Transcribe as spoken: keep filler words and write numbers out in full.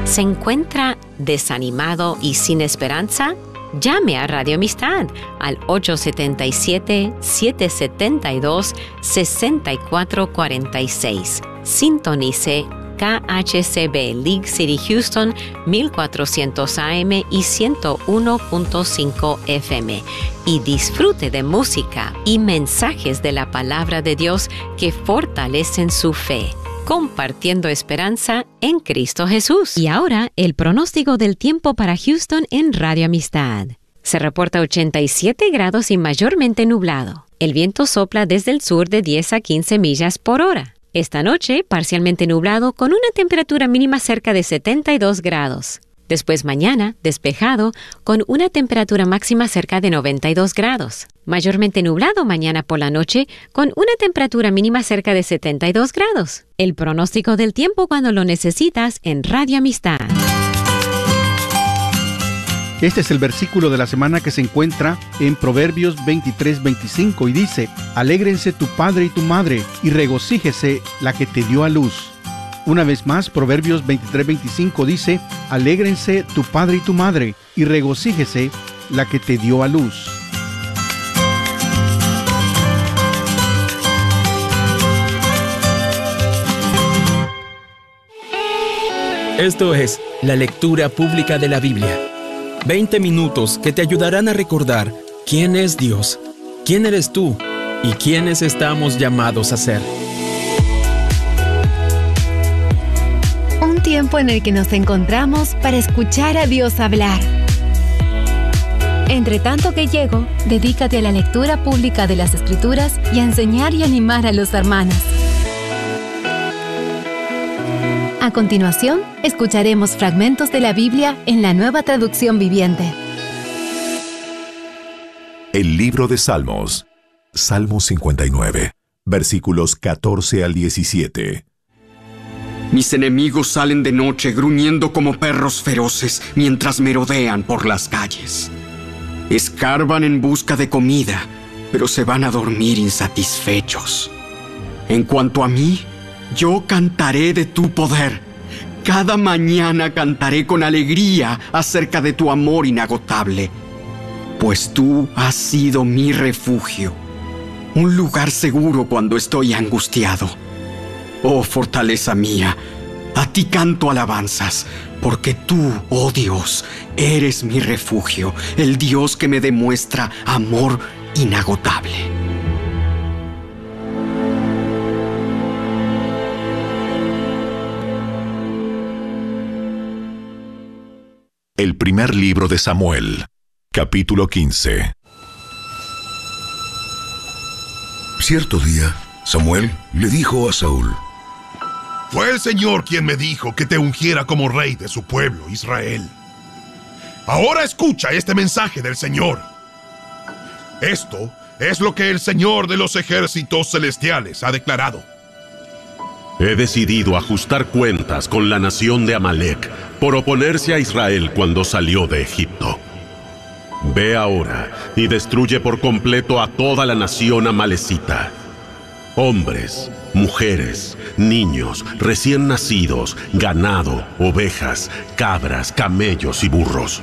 ¿Se encuentra desanimado y sin esperanza? Llame a Radio Amistad al ocho siete siete, siete siete dos, seis cuatro cuatro seis. Sintonice K H C B League City Houston mil cuatrocientos A M y ciento uno punto cinco F M y disfrute de música y mensajes de la palabra de Dios que fortalecen su fe, compartiendo esperanza en Cristo Jesús. Y ahora, el pronóstico del tiempo para Houston en Radio Amistad. Se reporta ochenta y siete grados y mayormente nublado. El viento sopla desde el sur de diez a quince millas por hora. Esta noche, parcialmente nublado con una temperatura mínima cerca de setenta y dos grados. Después mañana, despejado, con una temperatura máxima cerca de noventa y dos grados. Mayormente nublado mañana por la noche, con una temperatura mínima cerca de setenta y dos grados. El pronóstico del tiempo cuando lo necesitas en Radio Amistad. Este es el versículo de la semana que se encuentra en Proverbios veintitrés veinticinco y dice: Alégrense tu padre y tu madre, y regocíjese la que te dio a luz. Una vez más, Proverbios veintitrés veinticinco dice: Alégrense tu padre y tu madre, y regocíjese la que te dio a luz. Esto es la lectura pública de la Biblia. veinte minutos que te ayudarán a recordar quién es Dios, quién eres tú y quiénes estamos llamados a ser. Un tiempo en el que nos encontramos para escuchar a Dios hablar. Entre tanto que llego, dedícate a la lectura pública de las Escrituras y a enseñar y animar a los hermanos. A continuación, escucharemos fragmentos de la Biblia en la Nueva Traducción Viviente. El libro de Salmos. Salmo cincuenta y nueve, versículos catorce al diecisiete. Mis enemigos salen de noche gruñendo como perros feroces mientras merodean por las calles. Escarban en busca de comida, pero se van a dormir insatisfechos. En cuanto a mí, yo cantaré de tu poder. Cada mañana cantaré con alegría acerca de tu amor inagotable, pues tú has sido mi refugio, un lugar seguro cuando estoy angustiado. Oh, fortaleza mía, a ti canto alabanzas, porque tú, oh Dios, eres mi refugio, el Dios que me demuestra amor inagotable. El primer libro de Samuel, capítulo quince. Cierto día, Samuel le dijo a Saúl: Fue el Señor quien me dijo que te ungiera como rey de su pueblo, Israel. Ahora escucha este mensaje del Señor. Esto es lo que el Señor de los ejércitos celestiales ha declarado. He decidido ajustar cuentas con la nación de Amalec por oponerse a Israel cuando salió de Egipto. Ve ahora y destruye por completo a toda la nación amalecita. Hombres, mujeres, niños, recién nacidos, ganado, ovejas, cabras, camellos y burros.